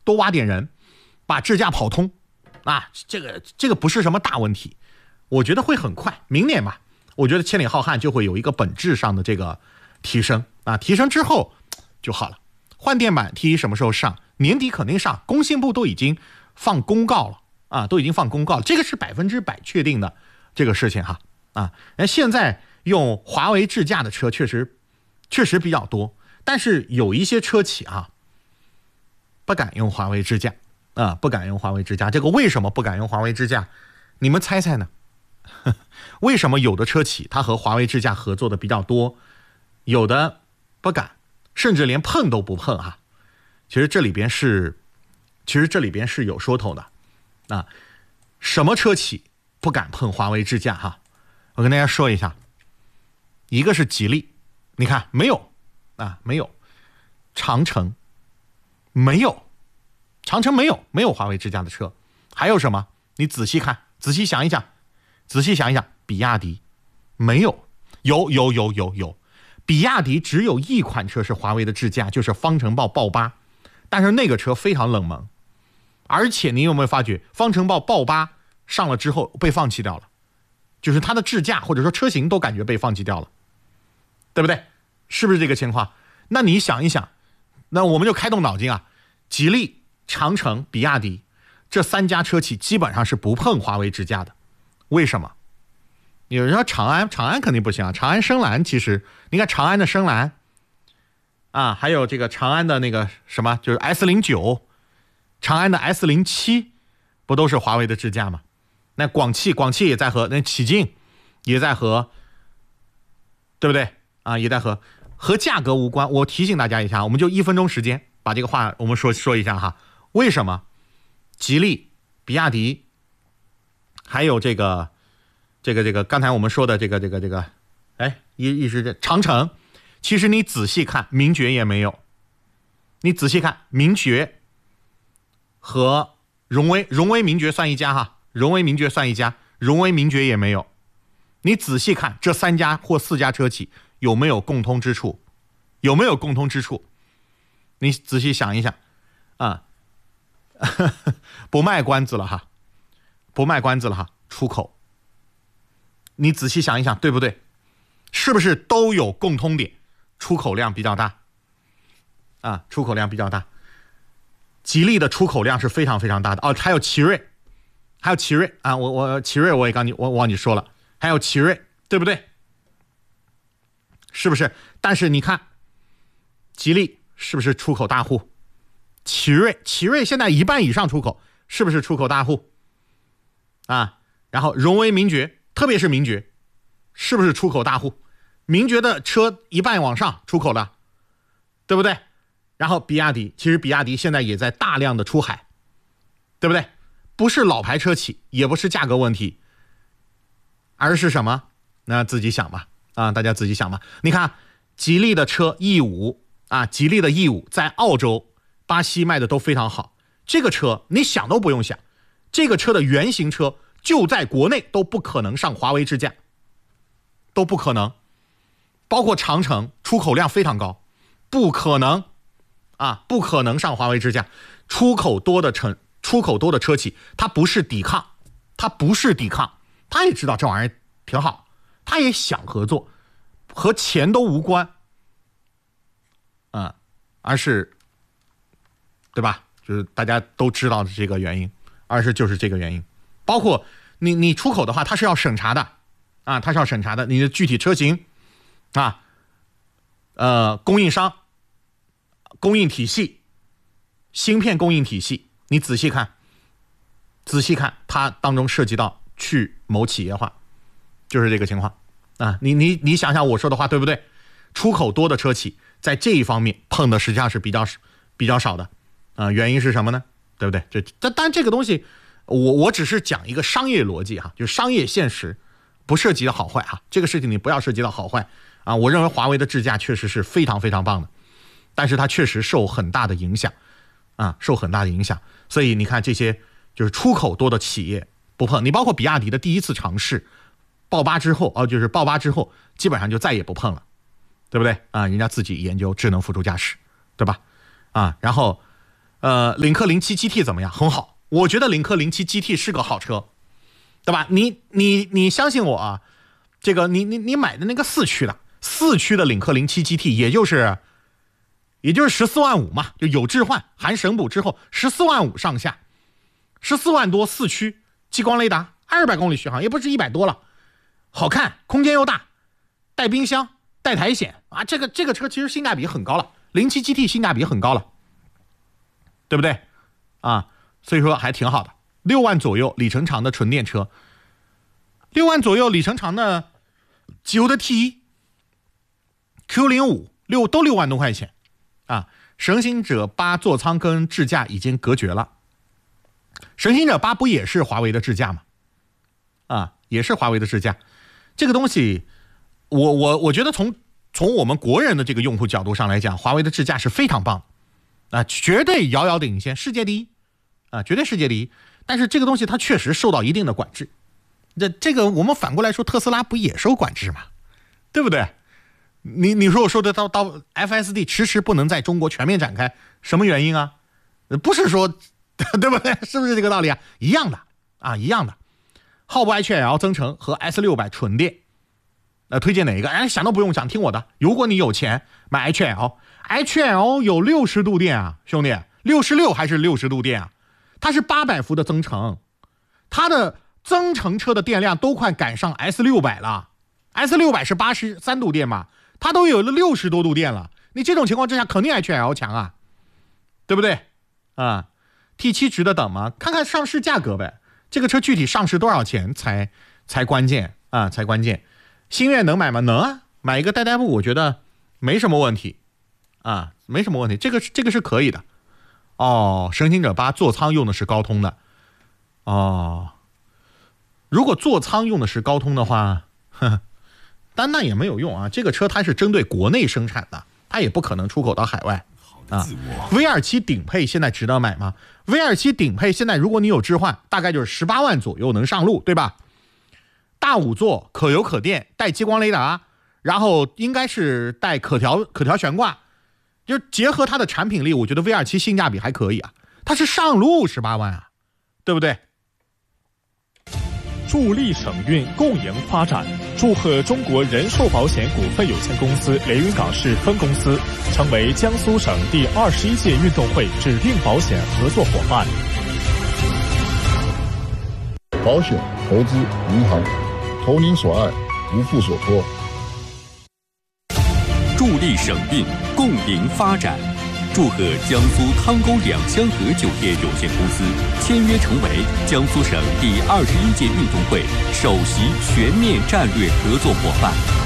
多挖点人，把智驾跑通啊，这个不是什么大问题，我觉得会很快，明年吧，我觉得千里浩瀚就会有一个本质上的这个提升啊，提升之后就好了。换电版 T1什么时候上？年底肯定上，工信部都已经放公告了啊，都已经放公告了，这个是100%确定的这个事情哈啊。现在用华为智驾的车确实比较多，但是有一些车企啊不敢用华为智驾啊，不敢用华为智驾。这个为什么不敢用华为智驾？你们猜猜呢？为什么有的车企它和华为智驾合作的比较多，有的不敢，甚至连碰都不碰啊？其实这里边是有说头的啊。什么车企不敢碰华为智驾哈？我跟大家说一下，一个是吉利，你看没有啊，没有。长城没有，长城没有华为智驾的车。还有什么？你仔细看，仔细想一想，比亚迪没有，有，比亚迪只有一款车是华为的智驾，就是方程豹豹8，但是那个车非常冷门，而且你有没有发觉，方程豹豹8上了之后被放弃掉了，就是它的智驾或者说车型都感觉被放弃掉了，对不对？是不是这个情况？那你想一想，那我们就开动脑筋啊，吉利、长城、比亚迪这3家车企基本上是不碰华为智驾的，为什么？有人说长安肯定不行啊，长安深蓝其实你看长安的深蓝啊，还有这个长安的那个什么，就是 S09， 长安的 S07 不都是华为的智驾吗？那广汽也在和，那启骏也在和，对不对啊？也在和价格无关。我提醒大家一下，我们就1分钟时间把这个话我们说一下哈。为什么吉利、比亚迪还有这个刚才我们说的这个一时间长城，其实你仔细看名爵也没有，你仔细看名爵和荣威名爵算一家哈，荣威名爵也没有。你仔细看这3家或4家车企有没有共通之处？你仔细想一想啊，不卖关子了哈，出口。你仔细想一想，对不对？是不是都有共通点？出口量比较大啊，吉利的出口量是非常非常大的哦，还有奇瑞啊，奇瑞我也忘记说了，还有奇瑞，对不对？是不是？但是你看，吉利是不是出口大户？奇瑞现在1半以上出口，是不是出口大户？啊，然后荣威名爵，特别是名爵，是不是出口大户？名爵的车1半往上出口了，对不对？然后比亚迪，其实比亚迪现在也在大量的出海，对不对？不是老牌车企，也不是价格问题，而是什么？那自己想吧，啊，大家自己想吧。你看吉利的车 E5 啊，吉利的 E5 在澳洲、巴西卖的都非常好，这个车你想都不用想，这个车的原型车就在国内都不可能上华为智驾，都不可能。包括长城出口量非常高，不可能上华为智驾。出口多的车企，它不是抵抗，他也知道这玩意儿挺好，他也想合作，和钱都无关啊，而是对吧？就是大家都知道的这个原因，就是这个原因。包括你出口的话，它是要审查的啊，你的具体车型啊，供应商、供应体系、芯片供应体系，你仔细看，它当中涉及到去某企业化，就是这个情况啊。你想想我说的话对不对？出口多的车企在这一方面碰的实际上是比较少的啊。原因是什么呢？对不对？当然这个东西，我只是讲一个商业逻辑哈，就是商业现实，不涉及到好坏哈。这个事情你不要涉及到好坏啊。我认为华为的智驾确实是非常非常棒的，但是它确实受很大的影响啊，所以你看这些就是出口多的企业不碰，你包括比亚迪的第一次尝试，豹8之后，基本上就再也不碰了，对不对啊？人家自己研究智能辅助驾驶，对吧？啊，然后领克07 GT 怎么样？很好，我觉得领克07 GT 是个好车，对吧？你相信我啊，这个你买的那个四驱的领克07 GT，也就是14万5嘛，就有置换含省补之后14万5上下，14万多四驱，激光雷达，200公里续航，也不是100多了，好看，空间又大，带冰箱，带苔藓啊，这个车其实性价比很高了，07 GT 性价比很高了。对不对啊？所以说还挺好的，6万左右里程长的纯电车，6万左右里程长的机油的 T1 Q05 都6万多块钱啊！神行者8座舱跟智驾已经隔绝了，神行者8不也是华为的智驾吗？啊，也是华为的智驾，这个东西我觉得从我们国人的这个用户角度上来讲，华为的智驾是非常棒的。绝对遥遥领先，世界第一啊，绝对世界第一。但是这个东西它确实受到一定的管制。这个我们反过来说，特斯拉不也受管制吗？对不对？你说我说的到 FSD 迟迟不能在中国全面展开，什么原因啊？不是说对不对？是不是这个道理啊？一样的啊，一样的。浩博 H2L 增程和 S600 纯电，推荐哪一个？想都不用想，听我的。如果你有钱买 H2L 有60度电啊，兄弟，66还是60度电啊？它是800伏的增程，它的增程车的电量都快赶上 S600 了。S600 是83度电嘛，它都有了60多度电了。你这种情况之下，肯定 H2L 强啊，对不对？啊 ，T7 值得等吗？看看上市价格呗。这个车具体上市多少钱才关键啊？才关键。星越能买吗？能啊，买一个代步，我觉得没什么问题。啊，没什么问题，这个是可以的。哦，神行者8座舱用的是高通的。哦，如果座舱用的是高通的话，但那也没有用啊。这个车它是针对国内生产的，它也不可能出口到海外啊。V27 顶配现在值得买吗 ？V27 顶配现在如果你有置换，大概就是18万左右能上路，对吧？大5座，可油可电，带激光雷达，然后应该是带可调悬挂。就结合它的产品力，我觉得 V27 性价比还可以啊，它是上路18万啊，对不对？ 助力省运，共赢发展。祝贺中国人寿保险股份有限公司连云港市分公司成为江苏省第21届运动会指定保险合作伙伴。 保险、投资、银行，投您所爱，无负所托。 助力省运，共赢发展。祝贺江苏汤沟两香河酒店有限公司签约成为江苏省第21届运动会首席全面战略合作伙伴。